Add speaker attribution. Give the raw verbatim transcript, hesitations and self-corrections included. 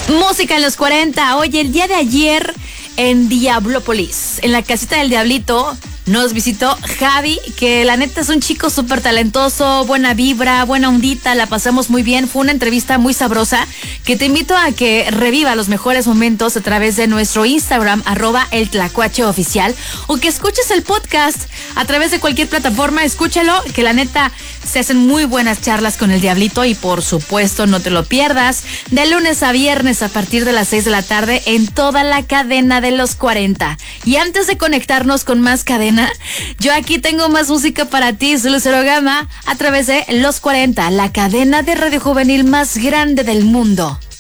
Speaker 1: Música en los cuarenta. Oye, el día de ayer en Diablópolis, en la casita del Diablito, nos visitó Javi, que la neta es un chico súper talentoso, buena vibra, buena ondita, la pasamos muy bien. Fue una entrevista muy sabrosa que te invito a que reviva los mejores momentos a través de nuestro Instagram, arroba el Tlacuache Oficial, o que escuches el podcast a través de cualquier plataforma. Escúchalo, que la neta se hacen muy buenas charlas con el Diablito y por supuesto no te lo pierdas de lunes a viernes a partir de las seis de la tarde en toda la cadena de los cuarenta. Y antes de conectarnos con más cadena, yo aquí tengo más música para ti, soy Lucero Gama, a través de Los cuarenta, la cadena de radio juvenil más grande del mundo.